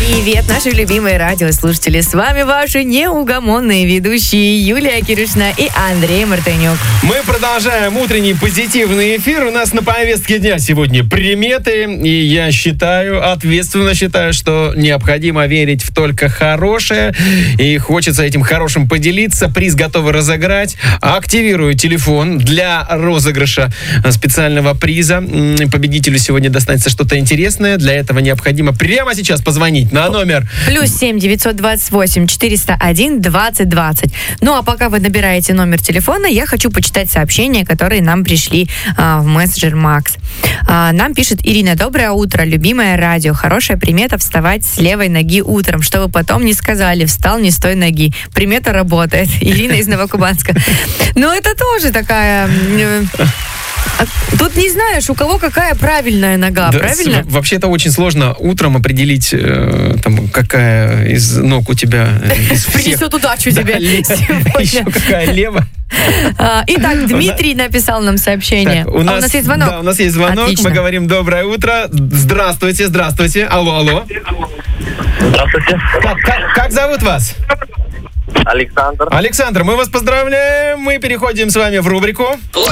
Привет, наши любимые радиослушатели. С вами ваши неугомонные ведущие Юлия Кирюшина и Андрей Мартынюк. Мы продолжаем утренний позитивный эфир. У нас на повестке дня сегодня приметы. И я ответственно считаю, что необходимо верить в только хорошее. И хочется этим хорошим поделиться. Приз готовы разыграть. Активирую телефон для розыгрыша специального приза. Победителю сегодня достанется что-то интересное. Для этого необходимо прямо сейчас позвонить на номер +7 928 401 20 20. Ну, а пока вы набираете номер телефона, я хочу почитать сообщения, которые нам пришли в мессенджер Макс. Нам пишет Ирина: доброе утро, любимое радио. Хорошая примета — вставать с левой ноги утром, чтобы потом не сказали: встал не с той ноги. Примета работает. Ирина из Новокубанска. Ну, это тоже такая... Тут не знаешь, у кого какая правильная нога, да, правильно? Вообще это очень сложно утром определить, какая из ног у тебя из всех. Принесет удачу тебе сегодня. Еще какая левая. Итак, Дмитрий написал нам сообщение. У нас есть звонок? Да, у нас есть звонок. Отлично. Мы говорим доброе утро. Здравствуйте. Алло. Здравствуйте. Как зовут вас? Александр. Александр, мы вас поздравляем. Мы переходим с вами в рубрику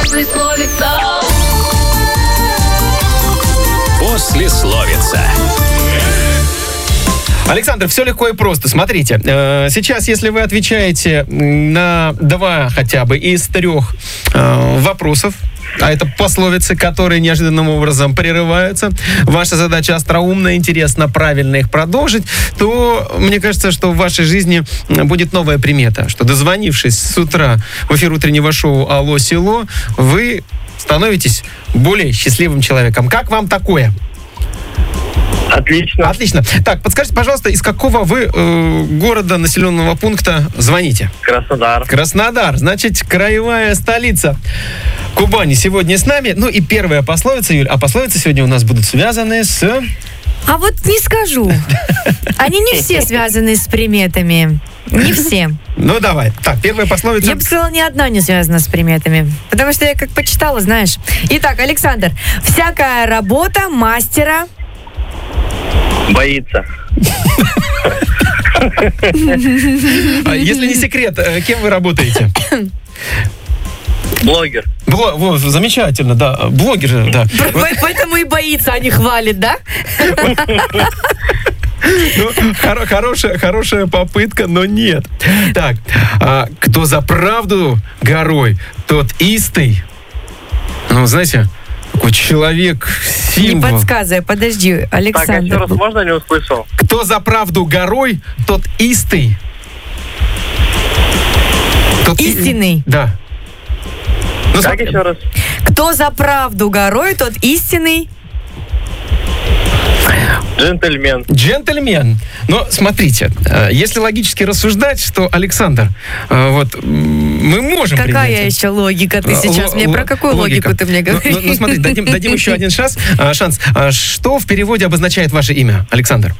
Послесловица. Александр, все легко и просто. Смотрите, сейчас, если вы отвечаете на 2 хотя бы из 3 вопросов, а это пословицы, которые неожиданным образом прерываются, ваша задача остроумно, интересно, правильно их продолжить, то мне кажется, что в вашей жизни будет новая примета, что, дозвонившись с утра в эфир утреннего шоу «Алло, село», вы становитесь более счастливым человеком. Как вам такое? Отлично. Так, подскажите, пожалуйста, из какого вы города, населенного пункта звоните? Краснодар. Значит, краевая столица Кубани сегодня с нами. Ну и первая пословица, Юль. А пословицы сегодня у нас будут связаны с... А вот не скажу. Они не все связаны с приметами. Не все. Ну, давай. Так, первая пословица. Я бы сказала, ни одна не связана с приметами. Потому что я как почитала, знаешь. Итак, Александр. Всякая работа мастера... Боится. Если не секрет, кем вы работаете? Блогер. Замечательно, да. Блогер, да. Поэтому и боится, а не хвалит, да? Хорошая попытка, но нет. Так, кто за правду горой, тот истый. Ну, знаете, такой человек, символ. Не подсказывай, подожди, Александр. Так, еще раз можно, не услышал? Кто за правду горой, тот истый. Истинный. Да. Ну, как еще раз? Кто за правду горой, тот истинный. Джентльмен. Но смотрите, если логически рассуждать, что, Александр, мы можем Какая принять... еще логика ты сейчас? Мне про какую логику ты мне говоришь? Ну, смотри, дадим еще один шанс. Что в переводе обозначает ваше имя, Александр?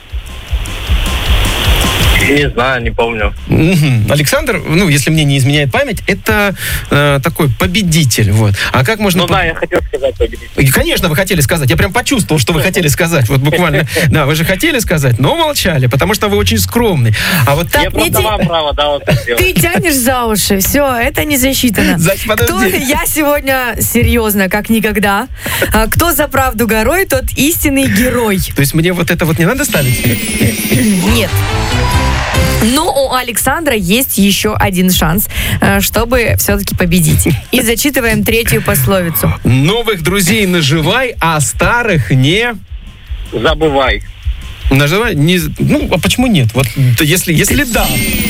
Не знаю, не помню. Александр, если мне не изменяет память, это такой победитель. Вот. А как можно... Да, я хотел сказать победитель. Конечно, вы хотели сказать. Я прям почувствовал, что вы хотели сказать. Вот буквально. Да, вы же хотели сказать, но молчали, потому что вы очень скромный. А вот я просто вам право дал это сделать. Ты тянешь за уши. Все, это не засчитано. Я сегодня серьезно, как никогда. Кто за правду горой, тот истинный герой. То есть мне вот это вот не надо ставить? Нет. Но у Александра есть еще один шанс, чтобы все-таки победить. И зачитываем 3-ю пословицу. Новых друзей наживай, а старых не... Забывай. Наживай? А почему нет? Вот если да.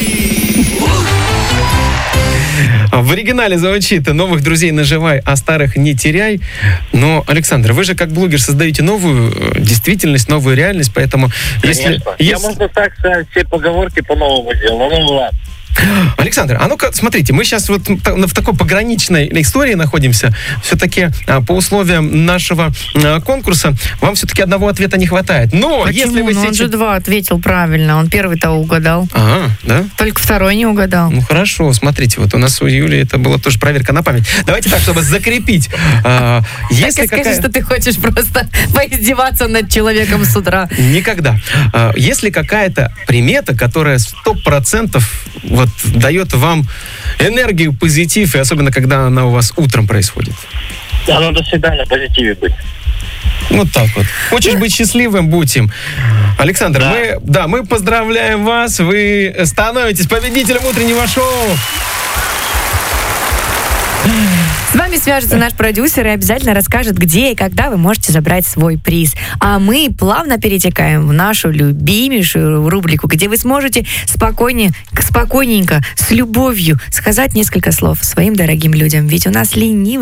В оригинале звучит: новых друзей наживай, а старых не теряй. Но, Александр, вы же как блогер создаете новую действительность, новую реальность, поэтому... Конечно. Я, можно так сказать, все поговорки по-новому делаю, ладно. Александр, а ну-ка, смотрите, мы сейчас вот в такой пограничной истории находимся. Все-таки по условиям нашего конкурса вам все-таки одного ответа не хватает. Но Почему? если вы Ну, он же 2 ответил правильно. Он первый-то угадал. Ага, да? Только второй не угадал. Ну, хорошо, смотрите, вот у нас у Юли это была тоже проверка на память. Давайте так, чтобы закрепить. Так Если и скажи, что ты хочешь просто поиздеваться над человеком с утра. Никогда. Если какая-то примета, которая 100% вот дает вам энергию, позитив, и особенно, когда она у вас утром происходит. Да, надо всегда на позитиве быть. Вот так вот. Хочешь быть счастливым, будь им. Александр, мы поздравляем вас. Вы становитесь победителем утреннего шоу. С вами свяжется наш продюсер и обязательно расскажет, где и когда вы можете забрать свой приз. А мы плавно перетекаем в нашу любимейшую рубрику, где вы сможете спокойненько, с любовью сказать несколько слов своим дорогим людям. Ведь у нас ленивый